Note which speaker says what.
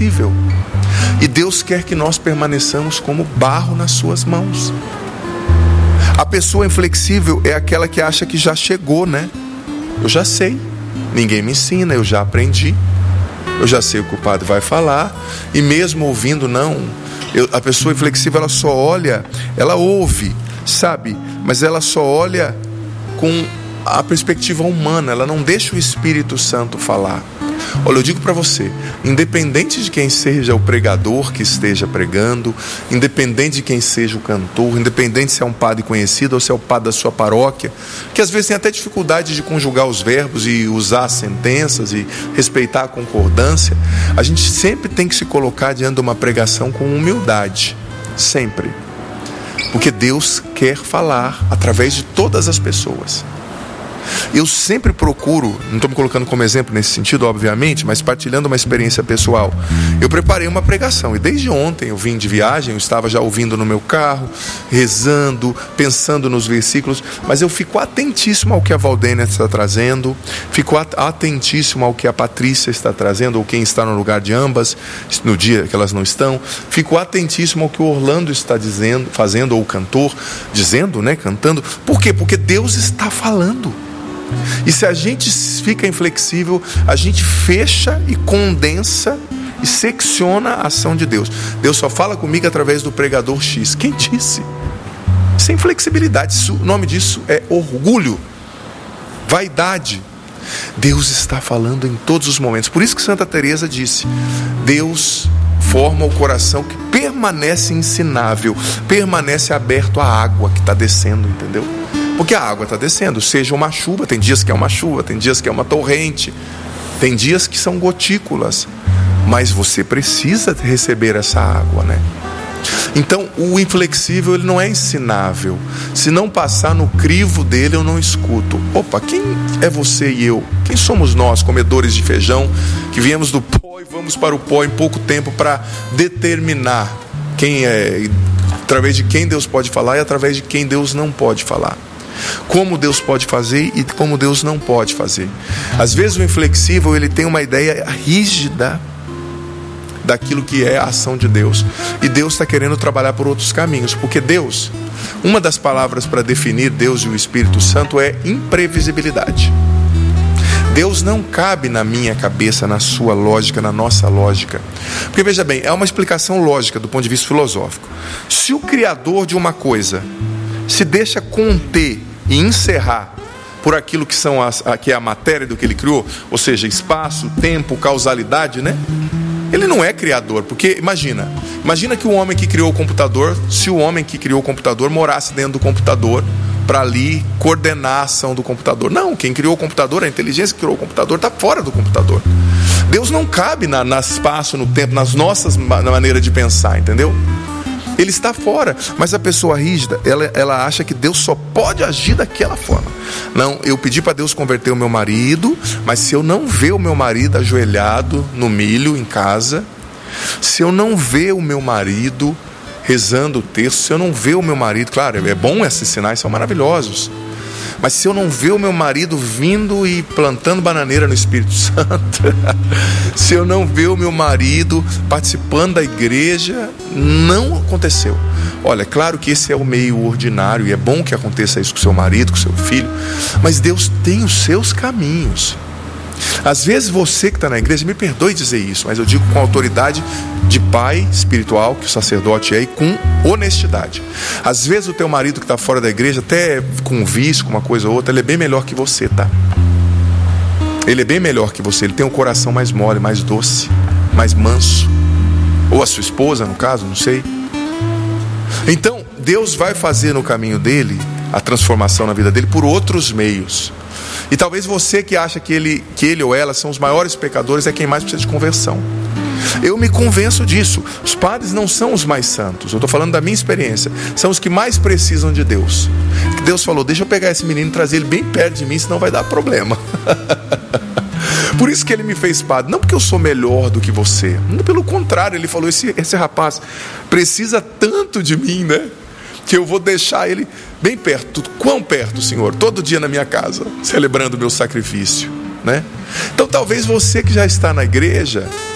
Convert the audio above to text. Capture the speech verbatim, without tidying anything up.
Speaker 1: inflexível. E Deus quer que nós permaneçamos como barro nas suas mãos. A pessoa inflexível é aquela que acha que já chegou, né? Eu já sei, ninguém me ensina, eu já aprendi, eu já sei o que o padre vai falar. E mesmo ouvindo, não. Eu, a pessoa inflexível, ela só olha, ela ouve, sabe? Mas ela só olha com a perspectiva humana, ela não deixa o Espírito Santo falar. Olha, eu digo para você, independente de quem seja o pregador que esteja pregando, independente de quem seja o cantor, independente se é um padre conhecido ou se é o padre da sua paróquia, que às vezes tem até dificuldade de conjugar os verbos e usar as sentenças e respeitar a concordância, a gente sempre tem que se colocar diante de uma pregação com humildade, sempre. Porque Deus quer falar através de todas as pessoas. Eu sempre procuro, não estou me colocando como exemplo nesse sentido, obviamente, mas partilhando uma experiência pessoal. Eu preparei uma pregação e desde ontem eu vim de viagem, eu estava já ouvindo no meu carro, rezando, pensando nos versículos, mas eu fico atentíssimo ao que a Valdênia está trazendo, fico atentíssimo ao que a Patrícia está trazendo, ou quem está no lugar de ambas, no dia que elas não estão, fico atentíssimo ao que o Orlando está dizendo, fazendo, ou o cantor, dizendo, né, cantando. Por quê? Porque Deus está falando. E se a gente fica inflexível, a gente fecha e condensa e secciona a ação de Deus. Deus só fala comigo através do pregador X. Quem disse? Isso é inflexibilidade. O nome disso é orgulho, vaidade. Deus está falando em todos os momentos. Por isso que Santa Teresa disse: Deus forma o coração que permanece ensinável, permanece aberto à água que está descendo, entendeu? Porque a água está descendo, seja uma chuva, tem dias que é uma chuva, tem dias que é uma torrente, tem dias que são gotículas, mas você precisa receber essa água, né? Então o inflexível, ele não é ensinável. Se não passar no crivo dele, eu não escuto. Opa, quem é você e eu? Quem somos nós, comedores de feijão, que viemos do pó e vamos para o pó em pouco tempo para determinar quem é, através de quem Deus pode falar e através de quem Deus não pode falar? Como Deus pode fazer e como Deus não pode fazer. Às vezes o inflexível, ele tem uma ideia rígida daquilo que é a ação de Deus, e Deus está querendo trabalhar por outros caminhos. Porque Deus, uma das palavras para definir Deus e o Espírito Santo é imprevisibilidade. Deus não cabe na minha cabeça, na sua lógica, na nossa lógica. Porque veja bem, é uma explicação lógica do ponto de vista filosófico. Se o Criador de uma coisa se deixa conter e encerrar por aquilo que, são as, que é a matéria do que ele criou, ou seja, espaço, tempo, causalidade, né? Ele não é criador, porque imagina, imagina que o homem que criou o computador, se o homem que criou o computador morasse dentro do computador para ali coordenar a ação do computador. Não, quem criou o computador, a inteligência que criou o computador está fora do computador. Deus não cabe na, no espaço, no tempo, nas nossas na maneira de pensar, entendeu? Ele está fora, mas a pessoa rígida, ela, ela acha que Deus só pode agir daquela forma. Não, eu pedi para Deus converter o meu marido, mas se eu não ver o meu marido ajoelhado no milho em casa, se eu não ver o meu marido rezando o texto, se eu não ver o meu marido, claro, é bom, esses sinais são maravilhosos, mas se eu não ver o meu marido vindo e plantando bananeira no Espírito Santo, se eu não ver o meu marido participando da igreja, não aconteceu. Olha, é claro que esse é o meio ordinário e é bom que aconteça isso com o seu marido, com o seu filho, mas Deus tem os seus caminhos. Às vezes você que está na igreja, me perdoe dizer isso, mas eu digo com autoridade de pai espiritual, que o sacerdote é, e com honestidade. Às vezes o teu marido que está fora da igreja, até com um vício, com uma coisa ou outra, ele é bem melhor que você, tá? Ele é bem melhor que você, ele tem um coração mais mole, mais doce, mais manso. Ou a sua esposa, no caso, não sei. Então, Deus vai fazer no caminho dele a transformação na vida dele por outros meios. E talvez você que acha que ele, que ele ou ela são os maiores pecadores é quem mais precisa de conversão. Eu me convenço disso. Os padres não são os mais santos. Eu estou falando da minha experiência. São os que mais precisam de Deus. Deus falou, deixa eu pegar esse menino e trazer ele bem perto de mim, senão vai dar problema. Por isso que ele me fez padre. Não porque eu sou melhor do que você. Pelo contrário, ele falou, esse, esse rapaz precisa tanto de mim, né? Que eu vou deixar ele bem perto. Quão perto, Senhor? Todo dia na minha casa, celebrando o meu sacrifício, né? Então talvez você que já está na igreja,